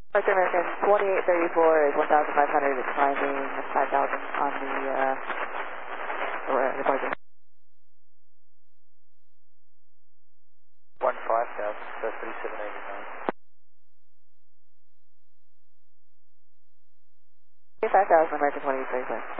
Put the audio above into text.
Dr. American 2834 is 1,500, it's climbing 5,000 on the, departure. 15,000, that's 3789. 5,000, American 2834.